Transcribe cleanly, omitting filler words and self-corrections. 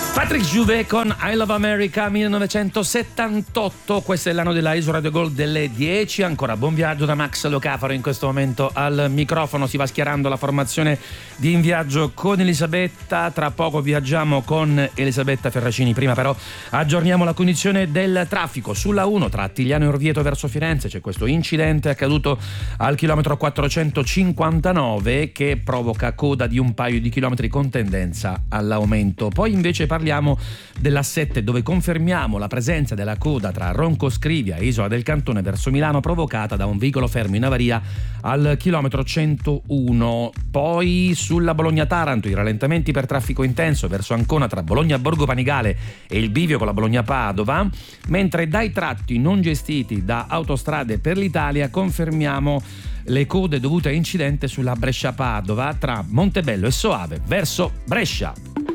Patrick Juvet con I Love America 1978, questo è l'anno della Iso Radio Gold delle 10. Ancora buon viaggio da Max Locafaro in questo momento al microfono. Si va schierando la formazione di In Viaggio con Elisabetta, tra poco viaggiamo con Elisabetta Ferracini. Prima però aggiorniamo la condizione del traffico sulla 1 tra Attigliano e Orvieto verso Firenze. C'è questo incidente accaduto al chilometro 459 che provoca coda di un paio di chilometri con tendenza all'aumento. Poi invece parliamo della 7, dove confermiamo la presenza della coda tra Ronco Scrivia e Isola del Cantone verso Milano, provocata da un veicolo fermo in avaria al chilometro 101. Poi sulla Bologna-Taranto i rallentamenti per traffico intenso verso Ancona tra Bologna-Borgo Panigale e il bivio con la Bologna-Padova, mentre dai tratti non gestiti da Autostrade per l'Italia confermiamo le code dovute a incidente sulla Brescia-Padova tra Montebello e Soave verso Brescia.